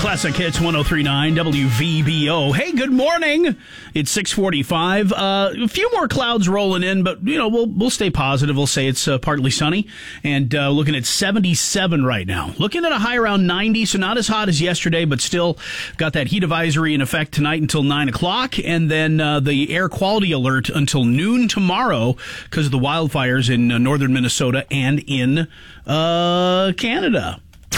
Classic Hits 103.9 WVBO. Hey, good morning. It's 6:45. A few more clouds rolling in, but we'll stay positive. We'll say it's partly sunny, and looking at 77 right now. Looking at a high around 90, so not as hot as yesterday, but still got that heat advisory in effect tonight until 9 o'clock, and then the air quality alert until noon tomorrow because of the wildfires in northern Minnesota and in Canada.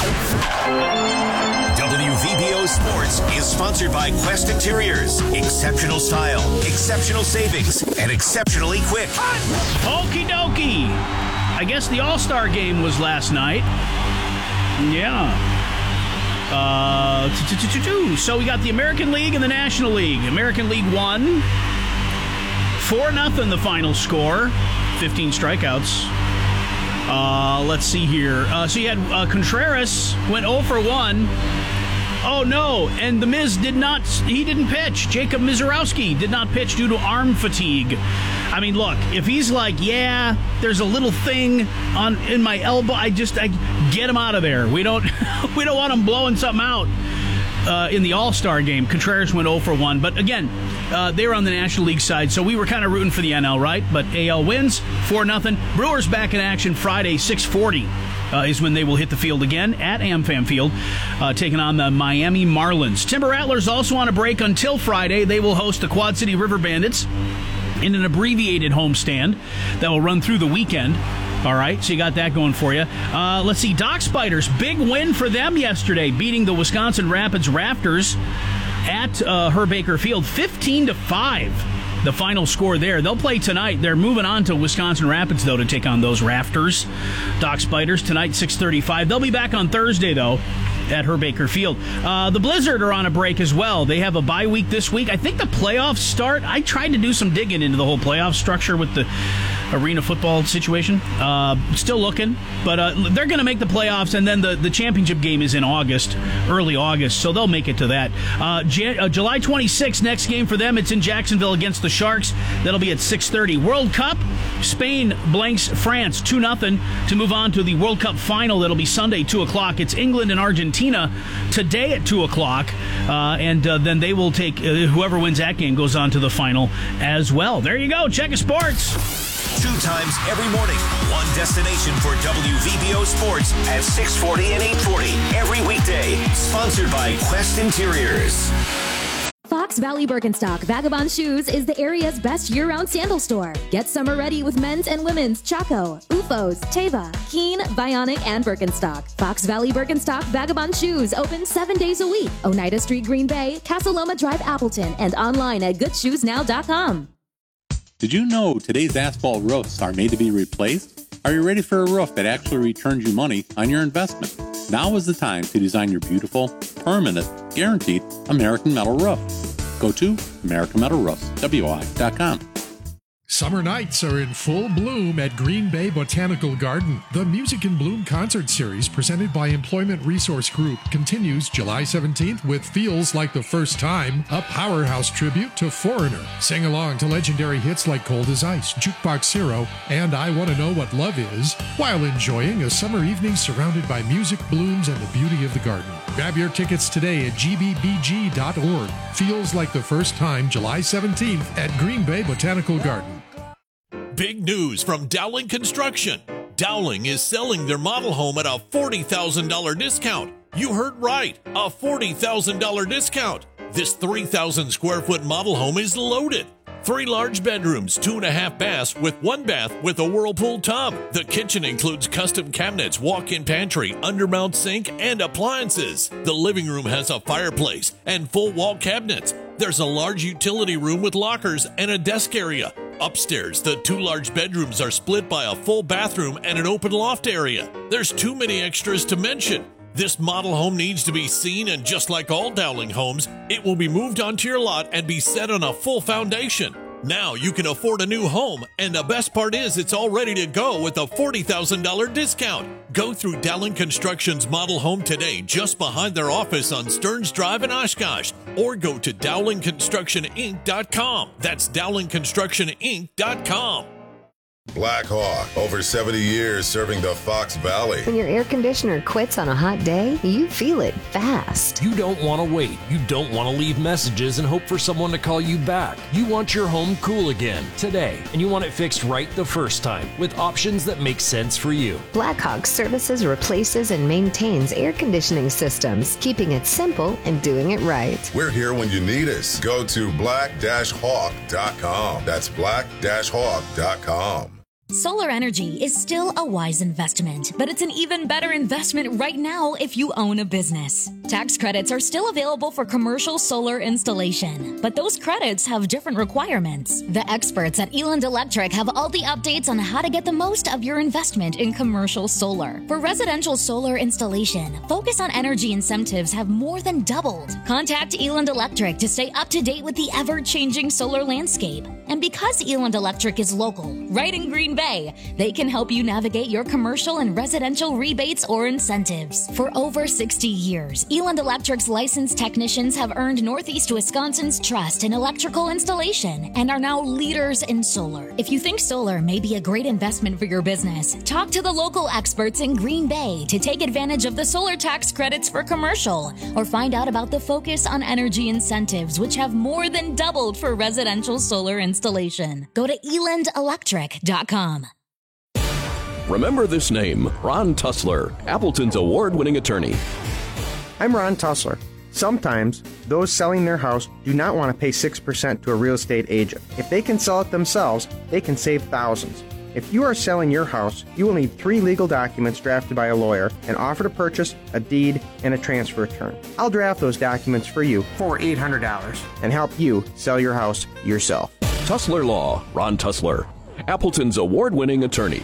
WVBO Sports is sponsored by Quest Interiors. Exceptional style, exceptional savings, and exceptionally quick. Okie dokie. I guess the All-Star game was last night. Yeah. So we got the American League and the National League. American League won 4-0 the final score. 15 strikeouts. Let's see here. So you had Contreras went 0 for 1. Oh, no, and The Miz didn't pitch. Jacob Mizorowski did not pitch due to arm fatigue. I mean, look, if he's like, yeah, there's a little thing in my elbow, I get him out of there. We don't want him blowing something out. In the All-Star game, Contreras went 0 for 1. But again, they were on the National League side, so we were kind of rooting for the NL, right? But AL wins 4-0. Brewers back in action Friday, 6:40 is when they will hit the field again at AmFam Field, taking on the Miami Marlins. Timber Rattlers also on a break until Friday. They will host the Quad City River Bandits in an abbreviated homestand that will run through the weekend. All right, so you got that going for you. Let's see, Dock Spiders, big win for them yesterday, beating the Wisconsin Rapids Rafters at Herb Baker Field, 15-5. The final score there. They'll play tonight. They're moving on to Wisconsin Rapids, though, to take on those Rafters. Dock Spiders tonight, 6:35. They'll be back on Thursday, though, at Herb Baker Field. The Blizzard are on a break as well. They have a bye week this week. I think the playoffs start. I tried to do some digging into the whole playoff structure with the arena football situation. Still looking, but they're going to make the playoffs, and then the championship game is in August, early August, so they'll make it to that. July 26th, next game for them. It's in Jacksonville against the Sharks. That'll be at 6:30. World Cup, Spain blanks France 2-0 to move on to the World Cup final. That'll be Sunday, 2 o'clock. It's England and Argentina today at 2 o'clock, and then they will take, whoever wins that game goes on to the final as well. There you go. Check of sports. 2 times every morning. One destination for WVBO Sports at 6:40 and 8:40 every weekday. Sponsored by Quest Interiors. Fox Valley Birkenstock Vagabond Shoes is the area's best year-round sandal store. Get summer ready with men's and women's Chaco, Ufos, Teva, Keen, Bionic, and Birkenstock. Fox Valley Birkenstock Vagabond Shoes open 7 days a week. Oneida Street, Green Bay, Casa Loma Drive, Appleton, and online at goodshoesnow.com. Did you know today's asphalt roofs are made to be replaced? Are you ready for a roof that actually returns you money on your investment? Now is the time to design your beautiful, permanent, guaranteed American Metal roof. Go to AmericanMetalRoofs.com. Summer nights are in full bloom at Green Bay Botanical Garden. The Music in Bloom concert series presented by Employment Resource Group continues July 17th with Feels Like the First Time, a powerhouse tribute to Foreigner. Sing along to legendary hits like Cold as Ice, Jukebox Hero, and I Want to Know What Love Is, while enjoying a summer evening surrounded by music, blooms, and the beauty of the garden. Grab your tickets today at gbbg.org. Feels Like the First Time, July 17th at Green Bay Botanical Garden. Big news from Dowling Construction. Dowling is selling their model home at a $40,000 discount. You heard right, a $40,000 discount. This 3,000 square foot model home is loaded. 3 large bedrooms, 2.5 baths with 1 bath with a Whirlpool tub. The kitchen includes custom cabinets, walk-in pantry, undermount sink, and appliances. The living room has a fireplace and full wall cabinets. There's a large utility room with lockers and a desk area. Upstairs, the 2 large bedrooms are split by a full bathroom and an open loft area. There's too many extras to mention. This model home needs to be seen, and just like all Dowling homes, it will be moved onto your lot and be set on a full foundation. Now you can afford a new home, and the best part is it's all ready to go with a $40,000 discount. Go through Dowling Construction's model home today just behind their office on Stearns Drive in Oshkosh, or go to DowlingConstructionInc.com. That's DowlingConstructionInc.com. Black Hawk, over 70 years serving the Fox Valley. When your air conditioner quits on a hot day, you feel it fast. You don't want to wait. You don't want to leave messages and hope for someone to call you back. You want your home cool again today, and you want it fixed right the first time with options that make sense for you. Black Hawk services, replaces, and maintains air conditioning systems, keeping it simple and doing it right. We're here when you need us. Go to black-hawk.com. That's black-hawk.com. Solar energy is still a wise investment, but it's an even better investment right now if you own a business. Tax credits are still available for commercial solar installation, but those credits have different requirements. The experts at Eland Electric have all the updates on how to get the most of your investment in commercial solar. For residential solar installation, Focus on Energy incentives have more than doubled. Contact Eland Electric to stay up to date with the ever-changing solar landscape. And because Eland Electric is local, right in Green Bay, they can help you navigate your commercial and residential rebates or incentives. For over 60 years, Eland Electric's licensed technicians have earned Northeast Wisconsin's trust in electrical installation and are now leaders in solar. If you think solar may be a great investment for your business, talk to the local experts in Green Bay to take advantage of the solar tax credits for commercial, or find out about the Focus on Energy incentives, which have more than doubled for residential solar installation. Go to elandelectric.com. Remember this name, Ron Tussler, Appleton's award-winning attorney. I'm Ron Tussler. Sometimes, those selling their house do not want to pay 6% to a real estate agent. If they can sell it themselves, they can save thousands. If you are selling your house, you will need 3 legal documents drafted by a lawyer, an offer to purchase, a deed, and a transfer return. I'll draft those documents for you for $800 and help you sell your house yourself. Tussler Law, Ron Tussler, Appleton's award-winning attorney.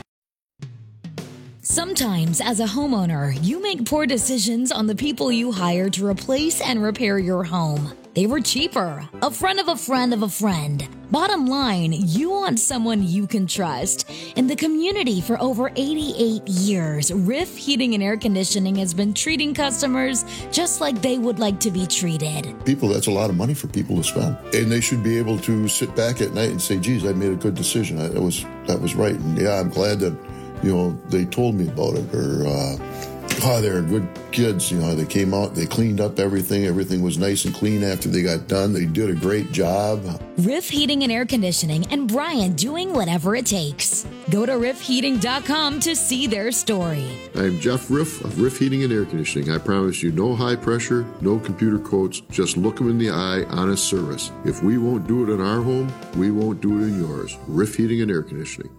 Sometimes, as a homeowner, you make poor decisions on the people you hire to replace and repair your home. They were cheaper, a friend of a friend of a friend. Bottom line, you want someone you can trust. In the community for over 88 years, Riff Heating and Air Conditioning has been treating customers just like they would like to be treated. People, that's a lot of money for people to spend. And they should be able to sit back at night and say, geez, I made a good decision. That was right. And yeah, I'm glad that, they told me about it. Or, they're good kids. They came out, they cleaned up everything. Everything was nice and clean after they got done. They did a great job. Riff Heating and Air Conditioning and Brian doing whatever it takes. Go to riffheating.com to see their story. I'm Jeff Riff of Riff Heating and Air Conditioning. I promise you no high pressure, no computer quotes, just look them in the eye, honest service. If we won't do it in our home, we won't do it in yours. Riff Heating and Air Conditioning.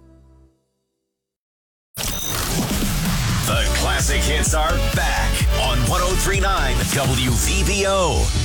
The classic hits are back on 103.9 WVBO.